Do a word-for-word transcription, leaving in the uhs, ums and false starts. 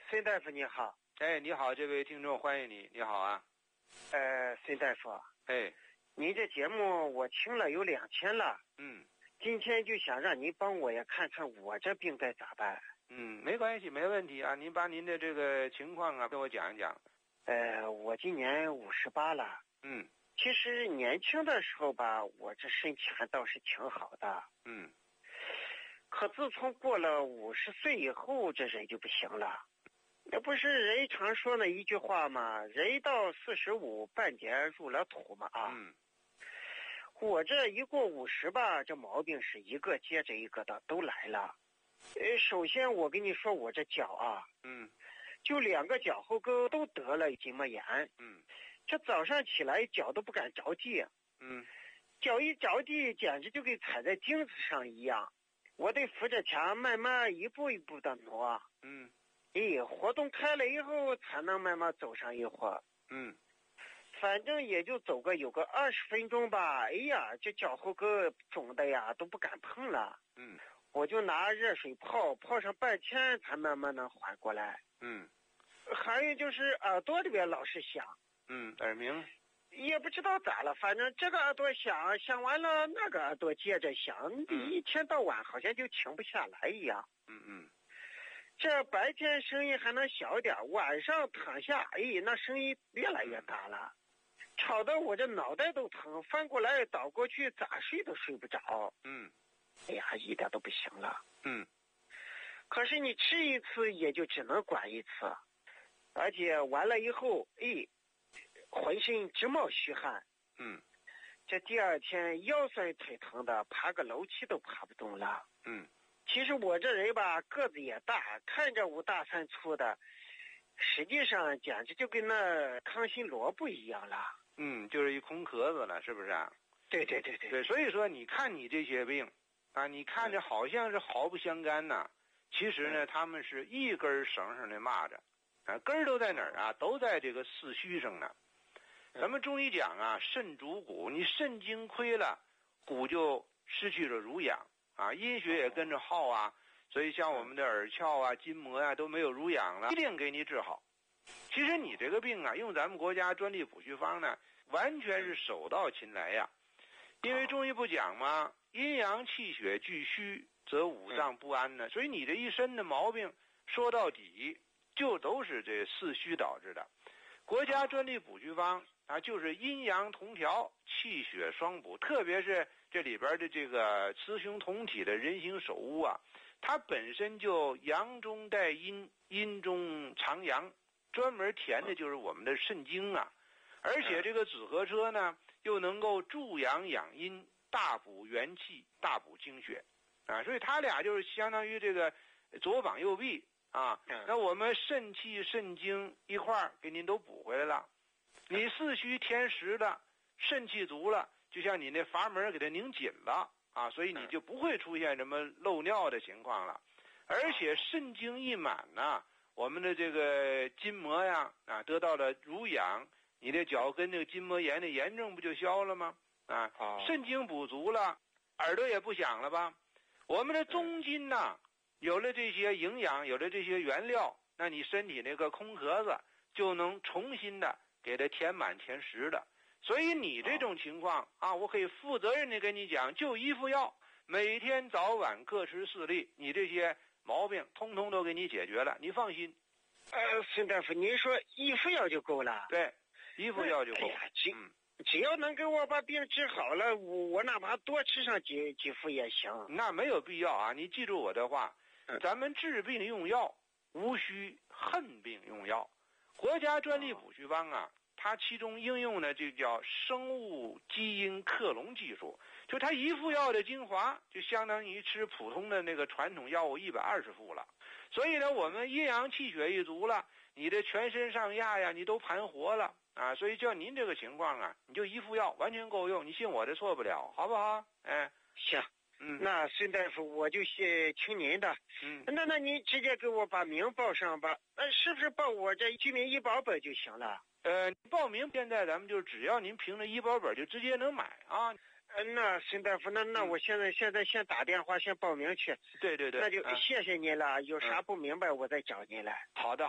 孙大夫你好。 哎，你好，这位听众，欢迎你。你好啊。 呃，孙大夫。 哎， 您这节目我听了有两天了。 嗯。 今天就想让您帮我也看看我这病该咋办。 嗯，没关系，没问题啊。您把您的这个情况啊跟我讲一讲。 呃，我今年五十八了。 嗯。 其实年轻的时候吧，我这身体还倒是挺好的。 嗯。 可自从过了五十岁以后，这人就不行了。那不是人常说那一句话吗？人到四十五，半截入了土嘛啊。 嗯。 我这一过五十吧，这毛病是一个接着一个的都来了。呃，首先我跟你说，我这脚啊， 嗯， 就两个脚后跟都得了筋膜炎。 嗯， 这早上起来脚都不敢着地。 嗯， 脚一着地，简直就跟踩在钉子上一样。我得扶着墙，慢慢一步一步的挪。 嗯， 哎，活动开了以后，才能慢慢走上一会儿。 嗯， 反正也就走个有个二十分钟吧。哎呀，这脚后跟肿的呀，都不敢碰了。 嗯， 我就拿热水泡，泡上半天才慢慢的缓过来。 嗯， 还有就是耳朵里边老是响。 嗯，耳鸣。 也不知道咋了，反正这个耳朵响，响完了那个耳朵接着响， 嗯、 一天到晚好像就停不下来一样。 嗯嗯。 这白天声音还能小点，晚上躺下，哎，那声音越来越大了，吵得我这脑袋都疼，翻过来倒过去，咋睡都睡不着。 嗯。 哎呀，一点都不行了。 嗯。 可是你吃一次也就只能管一次，而且完了以后，哎，浑身直冒虚汗。 嗯。 这第二天腰酸腿疼的，爬个楼梯都爬不动了。 嗯。 其实我这人吧，个子也大，看着五大三粗的，实际上简直就跟那康心萝卜一样了。 嗯，就是一空壳子了，是不是啊？ 对对对对。 对，所以说你看你这些病啊，你看着好像是毫不相干呐，其实呢，他们是一根绳上的蚂蚱啊，根儿都在哪儿啊？都在这个四虚上呢。咱们中医讲啊，肾主骨，你肾精亏了，骨就失去了濡养啊，阴血也跟着耗啊，所以像我们的耳窍啊、筋膜啊都没有濡养了，一定给你治好。其实你这个病啊，用咱们国家专利补虚方呢，完全是手到擒来呀。因为中医不讲吗？阴阳气血俱虚，则五脏不安呢。所以你这一身的毛病，说到底就都是这四虚导致的。国家专利补虚方啊，就是阴阳同调，气血双补。特别是这里边的这个雌雄同体的人形手乌啊，它本身就阳中带阴，阴中藏阳，专门填的就是我们的肾精啊。而且这个紫河车呢，又能够助阳养阴，大补元气，大补精血啊，所以它俩就是相当于这个左膀右臂啊。那我们肾气肾精一块儿给您都补回来了。你四虚填实的，肾气足了，就像你那阀门给它拧紧了啊，所以你就不会出现什么漏尿的情况了。而且肾精一满呢，我们的这个筋膜呀啊得到了濡养，你的脚跟这个筋膜炎的炎症不就消了吗？啊，肾精补足了，耳朵也不响了吧？我们的中筋呐，有了这些营养，有了这些原料，那你身体那个空壳子就能重新的给它填满填实的。所以你这种情况啊，我可以负责任的跟你讲，就一副药，每天早晚各吃四粒，你这些毛病通通都给你解决了，你放心。 呃，孙大夫，您说一副药就够了？ 对，一副药就够。 哎呀，只、 嗯、 只要能给我把病治好了，我我哪怕多吃上几几副也行。 那没有必要啊！你记住我的话， 嗯、 咱们治病用药，无需恨病用药。国家专利补虚方啊，它其中应用的就叫生物基因克隆技术，就它一副药的精华，就相当于吃普通的那个传统药物一百二十副了。所以呢，我们阴阳气血一足了，你的全身上下呀，你都盘活了啊。所以就您这个情况啊，你就一副药完全够用，你信我的错不了，好不好？哎， 行， 嗯， 那孙大夫我就先听您的。 嗯， 那那您直接给我把名报上吧，那是不是报我这居民医保本就行了？ 呃，报名现在咱们就只要您凭着医保本就直接能买啊。 呃，那孙大夫，那那我现在、嗯、现在先打电话先报名去。 对对对， 那就谢谢您了。嗯、有啥不明白我再找您来。 好的。